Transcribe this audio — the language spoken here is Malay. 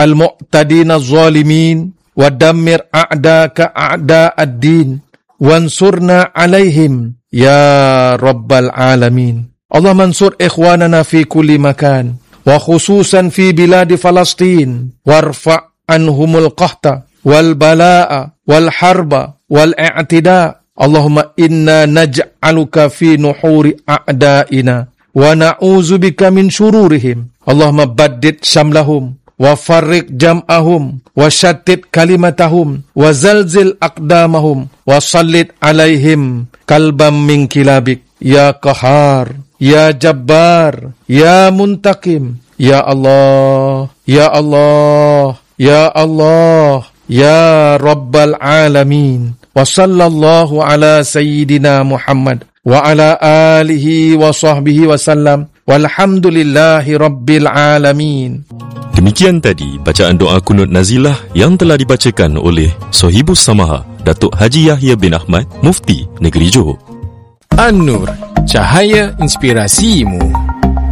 al-mu'tadina az-zalimin wa dammir a'daka a'da'ad din wansurna alaihim ya rabbal alamin. Allah mansur ikhwanana fi kulli makan wa khususan fi biladi Falastin warfa' anhumul qahta wal bala'a wal harba wal i'tida. Allahumma inna naj'aluka fi nuhuri a'da'ina wa na'udzubika min syururihim. Allahumma baddid syamlahum wa farriq jam'ahum wa syattid kalimatahum wa zalzil aqdamahum wa sallit alaihim kalbam min kilabik ya qahar ya jabbar ya muntakim ya Allah ya Allah ya Allah ya rabbal alamin. Wa sallallahu ala sayyidina Muhammad wa ala alihi wa sahbihi wa sallam walhamdulillahi rabbil alamin. Demikian tadi bacaan doa kunut nazilah yang telah dibacakan oleh Sohibus Samaha Datuk Haji Yahya bin Ahmad, Mufti Negeri Johor. An-Nur, cahaya inspirasimu.